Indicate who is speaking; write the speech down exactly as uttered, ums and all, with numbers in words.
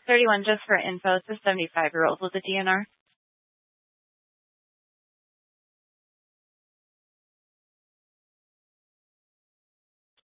Speaker 1: thirty-one, just for info, it's a seventy-five-year-old with a D N R.